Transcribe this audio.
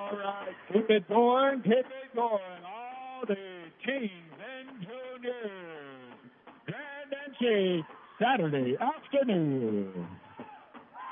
All right, keep it going, keep it going. All the teams and juniors. Grand Entry, Saturday afternoon.